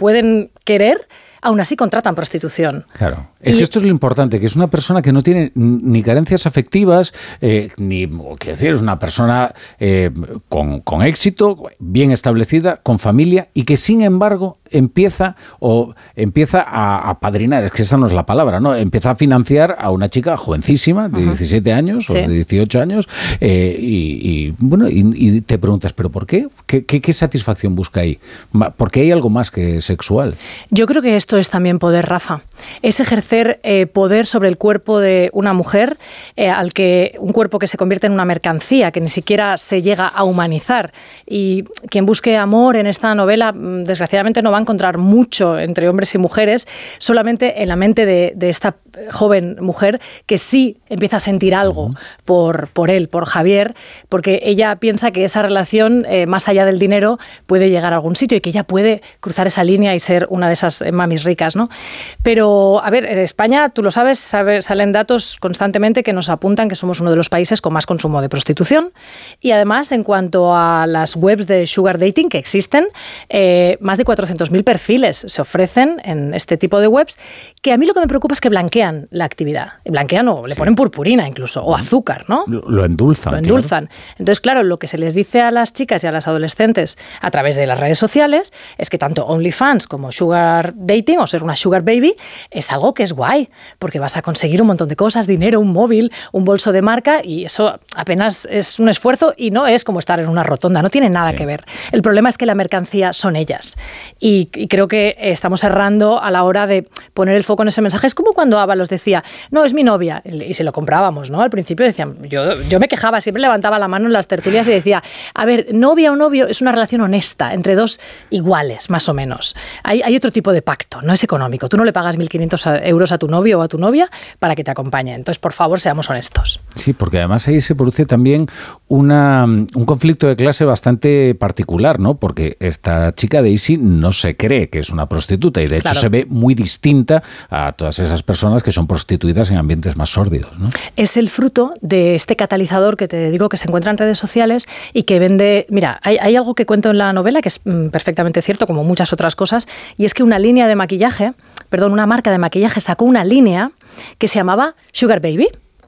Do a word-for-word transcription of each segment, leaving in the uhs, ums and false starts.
pueden querer, aún así contratan prostitución. Claro. Es y, que esto es lo importante, que es una persona que no tiene ni carencias afectivas, eh, ni, quiero decir, es una persona eh, con, con éxito, bien establecida, con familia, y que sin embargo empieza o empieza a, a padrinar, es que esa no es la palabra, ¿no? Empieza a financiar a una chica jovencísima, de uh-huh. diecisiete años sí. o de dieciocho años, eh, y, y bueno, y, y te preguntas, ¿pero por qué? ¿Qué, qué? ¿Qué satisfacción busca ahí? Porque hay algo más que sexual. Yo creo que esto es también poder, Rafa. Es ejercer eh, poder sobre el cuerpo de una mujer, eh, al que un cuerpo que se convierte en una mercancía, que ni siquiera se llega a humanizar. Y quien busque amor en esta novela, desgraciadamente no va a encontrar mucho entre hombres y mujeres, solamente en la mente de, de esta joven mujer que sí empieza a sentir algo uh-huh. por, por él, por Javier, porque ella piensa que esa relación, eh, más allá del dinero, puede llegar a algún sitio y que ella puede cruzar esa línea y ser una de esas mamis ricas, ¿no? Pero, a ver, en España, tú lo sabes, sabe, salen datos constantemente que nos apuntan que somos uno de los países con más consumo de prostitución, y además, en cuanto a las webs de sugar dating que existen, eh, más de cuatrocientos mil perfiles se ofrecen en este tipo de webs, que a mí lo que me preocupa es que blanquean la actividad. Blanquean o le sí. ponen purpurina incluso, o azúcar, ¿no? Lo, lo endulzan. Lo endulzan. Claro. Entonces, claro, lo que se les dice a las chicas y a las adolescentes a través de las redes sociales es que tanto OnlyFans como sugar dating o ser una sugar baby es algo que es guay, porque vas a conseguir un montón de cosas, dinero, un móvil, un bolso de marca, y eso apenas es un esfuerzo y no es como estar en una rotonda, no tiene nada sí. que ver. El problema es que la mercancía son ellas, y, y creo que estamos errando a la hora de poner el foco en ese mensaje. Es como cuando Ábalos decía, no, es mi novia, y se lo comprábamos, ¿no? Al principio decían, yo, yo me quejaba, siempre levantaba la mano en las tertulias y decía, a ver, novia o novio es una relación honesta, entre dos iguales, más o menos. Hay, hay otro tipo de pacto, no es económico. Tú no le pagas mil quinientos euros a tu novio o a tu novia para que te acompañe. Entonces, por favor, seamos honestos. Sí, porque además ahí se produce también una, un conflicto de clase bastante particular, ¿no? Porque esta chica Daisy no se cree que es una prostituta y de hecho claro. se ve muy distinta a todas esas personas que son prostituidas en ambientes más sórdidos, ¿no? Es el fruto de este catalizador que te digo que se encuentra en redes sociales y que vende... Mira, hay, hay algo que cuento en la novela que es mm, perfectamente cierto, como muchas otras cosas, y es que una línea de maquillaje, perdón, una marca de maquillaje sacó una línea que se llamaba Sugar Baby.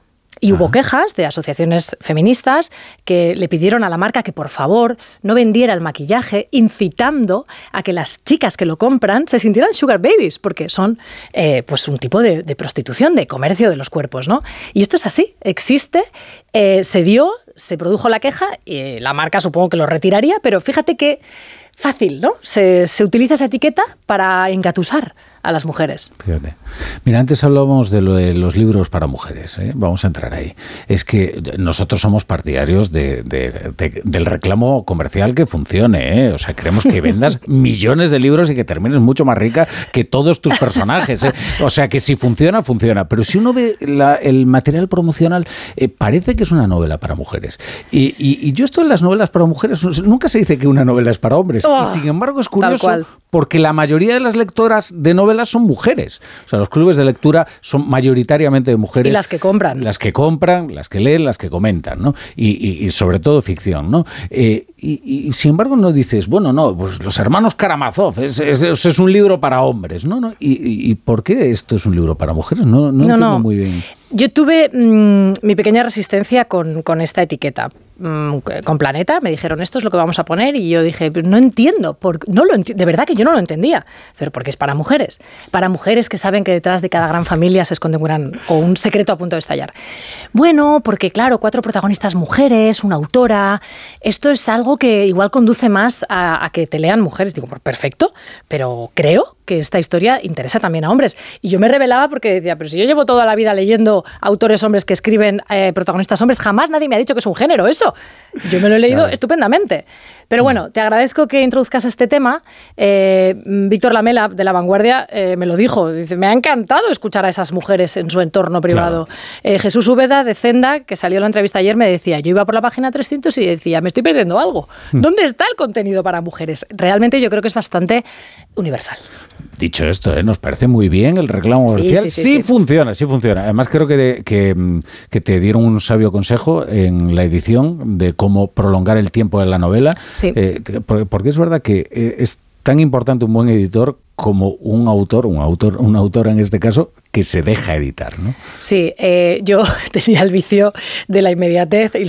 Y hubo quejas de asociaciones feministas que le pidieron a la marca que por favor no vendiera el maquillaje, incitando a que las chicas que lo compran se sintieran sugar babies, porque son eh, pues un tipo de, de prostitución, de comercio de los cuerpos, ¿no? Y esto es así, existe, eh, se dio, se produjo la queja y la marca supongo que lo retiraría, pero fíjate que fácil, ¿no? Se, se utiliza esa etiqueta para engatusar a las mujeres. Fíjate. Mira, antes hablábamos de lo de los libros para mujeres, ¿eh? Vamos a entrar ahí. Es que nosotros somos partidarios de, de, de, del reclamo comercial que funcione, ¿eh? O sea, queremos que vendas millones de libros y que termines mucho más rica que todos tus personajes, ¿eh? O sea, que si funciona, funciona. Pero si uno ve la, el material promocional, eh, parece que es una novela para mujeres. Y, y, y yo esto en las novelas para mujeres, nunca se dice que una novela es para hombres. Oh, y sin embargo es curioso porque la mayoría de las lectoras de novelas son mujeres. O sea, los clubes de lectura son mayoritariamente de mujeres. Y las que compran. Las que compran, las que leen, las que comentan, ¿no? Y, y, y sobre todo ficción, ¿no? Eh, y, y sin embargo no dices, bueno, no, pues Los hermanos Karamazov, es, es, es un libro para hombres, ¿no? ¿no? Y, y, ¿Y por qué esto es un libro para mujeres? No, no, no entiendo no. muy bien. Yo tuve mmm, mi pequeña resistencia con, con esta etiqueta. Mmm, con Planeta me dijeron, esto es lo que vamos a poner, y yo dije, no entiendo, por, no lo enti- de verdad que yo no lo entendía, pero porque es para mujeres, para mujeres que saben que detrás de cada gran familia se esconde un gran, o un secreto a punto de estallar. Bueno, porque claro, cuatro protagonistas mujeres, una autora, esto es algo que igual conduce más a, a que te lean mujeres. Digo, perfecto, pero creo que esta historia interesa también a hombres. Y yo me rebelaba porque decía, pero si yo llevo toda la vida leyendo autores hombres que escriben eh, protagonistas hombres, jamás nadie me ha dicho que es un género eso. Yo me lo he leído claro. estupendamente. Pero bueno, te agradezco que introduzcas este tema. Eh, Víctor Lamela, de La Vanguardia, eh, me lo dijo. Dice, me ha encantado escuchar a esas mujeres en su entorno privado. Claro. Eh, Jesús Úbeda, de Zenda, que salió en la entrevista ayer, me decía, yo iba por la página trescientos y decía, me estoy perdiendo algo. ¿Dónde está el contenido para mujeres? Realmente yo creo que es bastante universal. Dicho esto, ¿eh? Nos parece muy bien el reclamo comercial. Sí, sí, sí, sí, sí funciona, sí funciona. Además creo que, de, que, que te dieron un sabio consejo en la edición de cómo prolongar el tiempo de la novela. Sí. Eh, porque es verdad que es tan importante un buen editor como un autor, un autor, una autora en este caso, que se deja editar, ¿no? Sí, eh, yo tenía el vicio de la inmediatez y